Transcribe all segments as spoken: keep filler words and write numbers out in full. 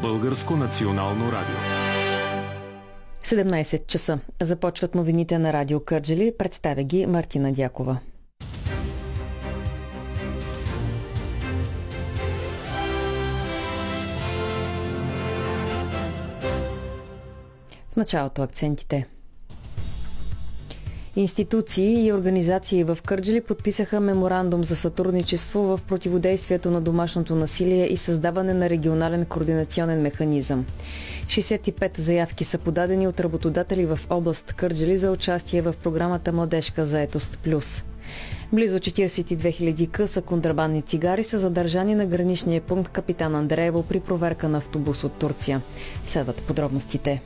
Българско национално радио. седемнайсет часа. Започват новините на Радио Кърджали. Представя ги Мартина Дякова. В началото акцентите. Институции и организации в Кърджали подписаха меморандум за сътрудничество в противодействието на домашното насилие и създаване на регионален координационен механизъм. шейсет и пет заявки са подадени от работодатели в област Кърджали за участие в програмата Младежка заетост плюс. Близо четирийсет и две хиляди къса контрабандни цигари са задържани на граничния пункт Капитан Андреево при проверка на автобус от Турция. Следват подробностите.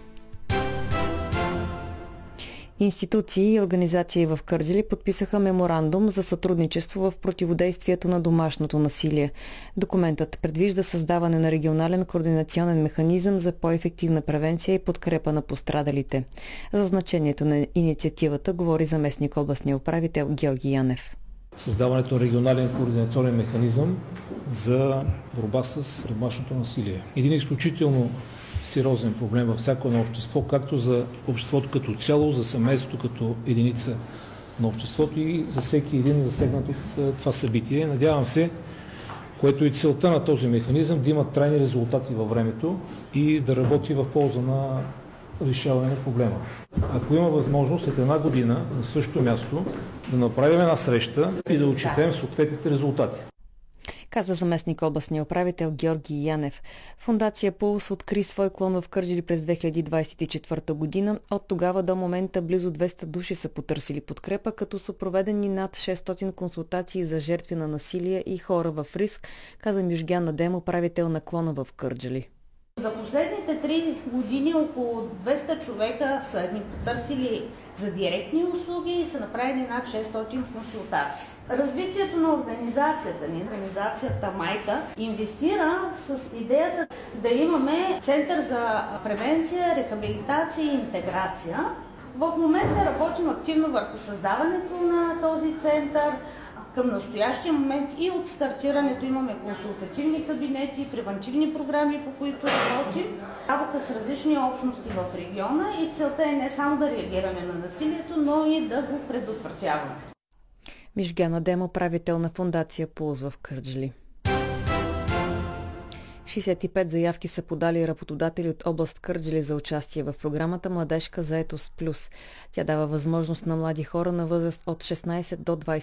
Институции и организации в Кърджали подписаха меморандум за сътрудничество в противодействието на домашното насилие. Документът предвижда създаване на регионален координационен механизъм за по-ефективна превенция и подкрепа на пострадалите. За значението на инициативата говори заместник областния управител Георги Янев. Създаването на регионален координационен механизъм за борба с домашното насилие. Един изключително сериозен проблем във всяко едно общество, както за обществото като цяло, за семейството като единица на обществото и за всеки един засегнат от това събитие. Надявам се, което и целта на този механизъм, да има трайни резултати във времето и да работи в полза на решаване на проблема. Ако има възможност след една година на същото място да направим една среща и да отчетем съответните резултати. Каза заместник областния управител Георги Янев. Фондация Пулс откри свой клон в Кърджали през две хиляди двадесет и четвърта година. От тогава до момента близо двеста души са потърсили подкрепа, като са проведени над шестстотин консултации за жертви на насилие и хора в риск, каза Мюжгян Адем, управител на клона в Кърджали. За последните три години около двеста човека са ни потърсили за директни услуги и са направили над шестстотин консултации. Развитието на организацията ни, организацията Майка, инвестира с идеята да имаме център за превенция, рехабилитация и интеграция. В момента работим активно върху създаването на този център. Към настоящия момент и от стартирането имаме консултативни кабинети, превантивни програми, по които работим. Работа с различни общности в региона и целта е не само да реагираме на насилието, но и да го предотвратяваме. Мижгян Адем, управител на фондация Пулс в Кърджали. шейсет и пет заявки са подали работодатели от област Кърджали за участие в програмата Младежка заетост плюс. Тя дава възможност на млади хора на възраст от шестнайсет до двадесет